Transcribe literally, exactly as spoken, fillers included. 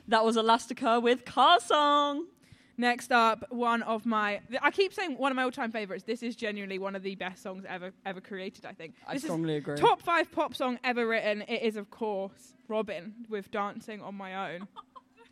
That was Elastica with Car Song. Next up, one of my... I keep saying one of my all-time favourites. This is genuinely one of the best songs ever ever created, I think. I this strongly is agree. Top five pop song ever written. It is, of course, Robin with Dancing on My Own.